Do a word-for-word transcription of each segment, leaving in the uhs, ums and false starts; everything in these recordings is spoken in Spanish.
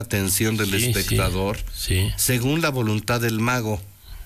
atención del sí, espectador, sí, sí. según la voluntad del mago.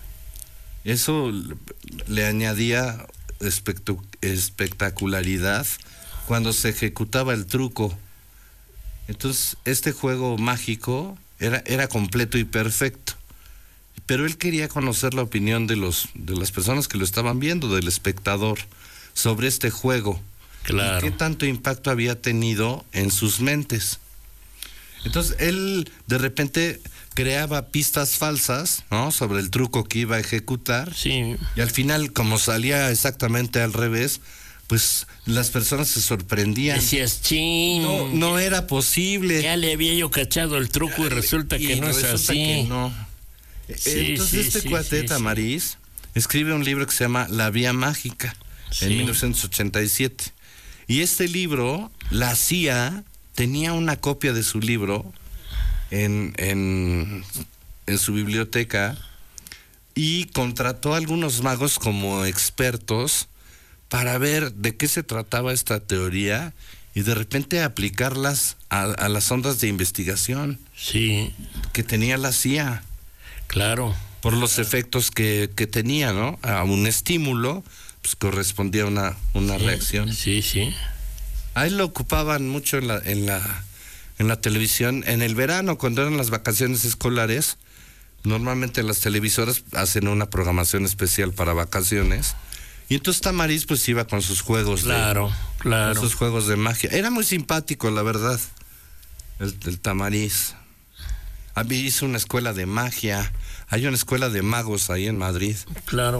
Eso le añadía espectu- espectacularidad cuando se ejecutaba el truco. Entonces, este juego mágico era, era completo y perfecto. Pero él quería conocer la opinión de los de las personas que lo estaban viendo, del espectador, sobre este juego. Claro. Y qué tanto impacto había tenido en sus mentes. Entonces, él de repente creaba pistas falsas, ¿no?, sobre el truco que iba a ejecutar. Sí. Y al final, como salía exactamente al revés, pues las personas se sorprendían. Decías, chin. No, no era posible. Ya le había yo cachado el truco y resulta Y que no es resulta así. que no. Sí, Entonces sí, este sí, cuate, sí, Tamariz, sí. escribe un libro que se llama La Vía Mágica, Sí. en mil novecientos ochenta y siete. Y este libro, la C I A tenía una copia de su libro en, en, en su biblioteca y contrató a algunos magos como expertos para ver de qué se trataba esta teoría y de repente aplicarlas a, a las ondas de investigación Sí, que tenía la C I A. claro. Por los efectos que, que tenía, ¿no? A un estímulo, pues correspondía una, una Sí, reacción. Sí, sí. A él lo ocupaban mucho en la, en la, en la televisión. En el verano, cuando eran las vacaciones escolares, normalmente las televisoras hacen una programación especial para vacaciones. Y entonces Tamariz pues iba con sus juegos Claro, de, claro. con sus juegos de magia. Era muy simpático, la verdad, el, el Tamariz. A mí hizo una escuela de magia. Hay una escuela de magos ahí en Madrid. Claro.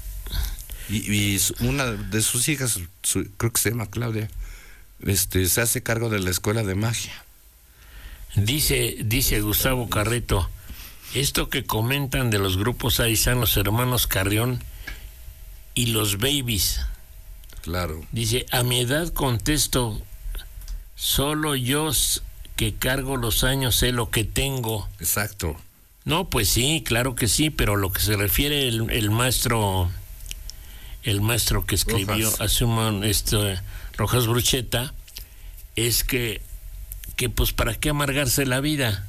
Y, y una de sus hijas, su, creo que se llama Claudia, este, se hace cargo de la escuela de magia. Dice, dice Gustavo Carreto, esto que comentan de los grupos ahí están los hermanos Carrión y los Babies. Claro. Dice, a mi edad contesto, solo yo que cargo los años sé lo que tengo. Exacto. No, pues sí, claro que sí, pero lo que se refiere el, el maestro, el maestro que escribió Rojas. hace un este, Rojas Brucheta, es que, que pues para qué amargarse la vida.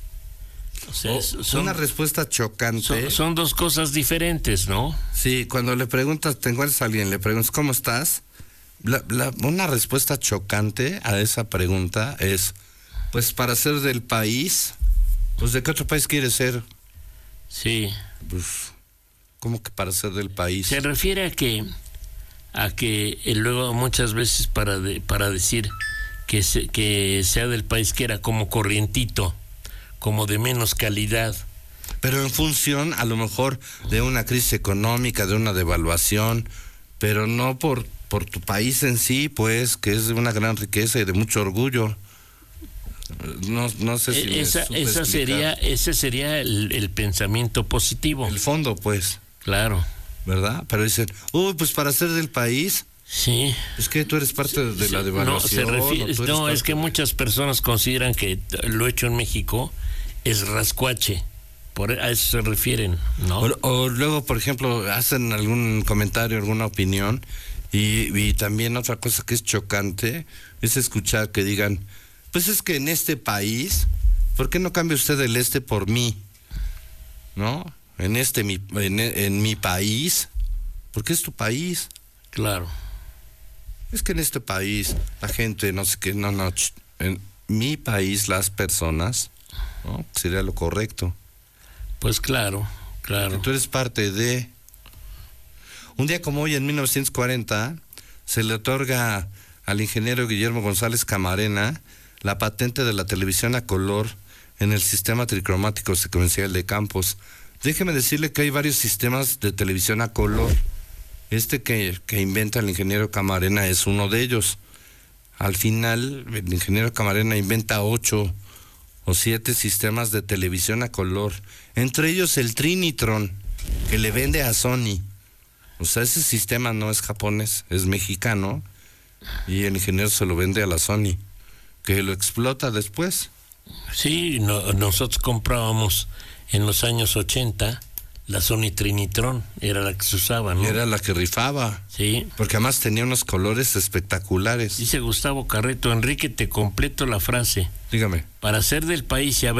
O sea, Oh, son, una respuesta chocante. son, son dos cosas diferentes, ¿no? Sí, cuando le preguntas, te encuentras a alguien, le preguntas, ¿cómo estás? La, la, una respuesta chocante a esa pregunta es, pues para ser del país, pues ¿de qué otro país quieres ser? Sí. Pues, ¿cómo que para ser del país? Se refiere a que, a que eh, luego muchas veces para, de, para decir que, se, que sea del país que era como corrientito, como de menos calidad. Pero en función, a lo mejor, de una crisis económica, de una devaluación, pero no por, por tu país en sí, pues, que es de una gran riqueza y de mucho orgullo. No, no sé si me esa, supe esa explicar. sería ese sería el, el pensamiento positivo. El fondo, pues. Claro. ¿Verdad? Pero dicen, uy, pues para ser del país, sí. Es que tú eres parte de la devaluación. No, se refiere, no, no es que de... muchas personas consideran que lo hecho en México es rascuache. Por, a eso se refieren, ¿no? O, o luego, por ejemplo, hacen algún comentario, alguna opinión, y, y también otra cosa que es chocante es escuchar que digan, pues es que en este país, ¿por qué no cambia usted el este por mí? ¿No? En este, mi, en, en mi país, porque es tu país. Claro. Es que en este país la gente, no sé qué, no, no, en mi país las personas, ¿no? Sería lo correcto. Pues claro, claro. Porque tú eres parte de... Un día como hoy, en mil novecientos cuarenta, se le otorga al ingeniero Guillermo González Camarena la patente de la televisión a color en el sistema tricromático secuencial de campos. Déjeme decirle que hay varios sistemas de televisión a color. Este que, que inventa el ingeniero Camarena es uno de ellos. Al final, el ingeniero Camarena inventa ocho o siete sistemas de televisión a color, entre ellos el Trinitron, que le vende a Sony. O sea, ese sistema no es japonés, es mexicano, y el ingeniero se lo vende a la Sony, que lo explota después. Sí, no, nosotros comprábamos en los años ochenta La Sony Trinitron era la que se usaba, ¿no? Era la que rifaba. Sí. Porque además tenía unos colores espectaculares. Dice Gustavo Carreto, Enrique, te completo la frase. Dígame. Para ser del país y haber